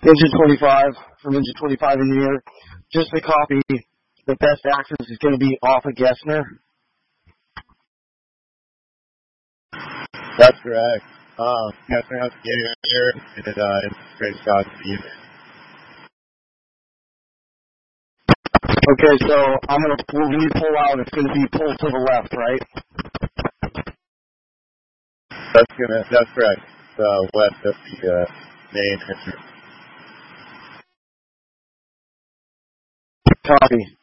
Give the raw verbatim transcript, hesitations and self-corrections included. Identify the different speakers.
Speaker 1: Engine twenty-five from Engine twenty-five Engineer. Just to copy, the best access is going to be off of Gessner.
Speaker 2: That's correct. Um, Gessner has to get here, and it, uh, it's straight shot to you.
Speaker 1: Okay, so I'm going to, when you pull out, it's going to be pull to the left, right?
Speaker 2: That's gonna, that's correct. So west of the, uh, main entrance.
Speaker 1: Copy.